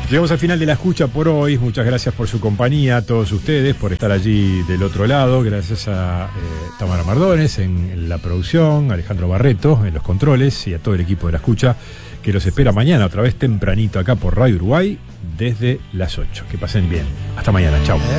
Llegamos al final de la escucha por hoy. Muchas gracias por su compañía, a todos ustedes, por estar allí del otro lado. Gracias a Tamara Mardones en la producción, a Alejandro Barreto en los controles y a todo el equipo de la escucha que los espera mañana otra vez tempranito acá por Radio Uruguay desde las 8. Que pasen bien. Hasta mañana. Chao.